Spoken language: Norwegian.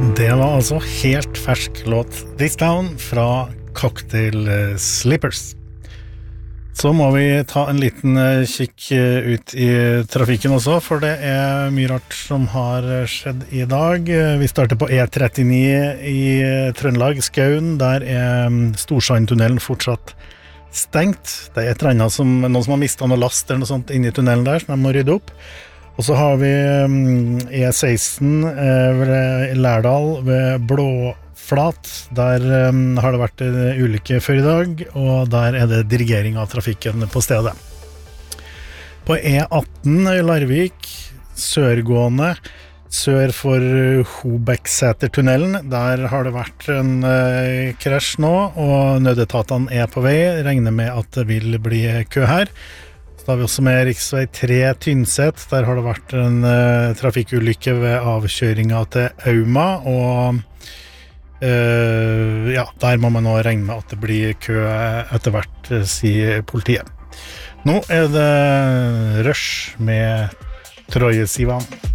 Det var altså helt fersk låt This Town fra Cocktail Slippers. Så må vi ta en liten kikk ut i trafikken også, for det mye rart som har skjedd i dag. Vi starter på E39 i Trøndelag, Skaun. Der Storsandtunnelen fortsatt stengt. Det et eller annet noen som har mistet noe last eller noe sånt inne i tunnelen der, så de må rydde opp. Og så har vi E16 ved Lærdal ved Blåflat. Der har det vært en ulykke før i dag, og der det dirigering av trafikken på stedet. På E18 i Larvik, sørgående, sør for Hobeksetertunnelen, der har det vært en krasj nå, og nødetatene på vei. Regner med at det vil bli kø her. Så har vi også med riksvei 3 Tynset. Der har det vært en trafikkulykke ved avkjøringen til Auma, og der må man nå regne med at det blir kø etter hvert, sier politiet. Nå det rush med Troje Sivan.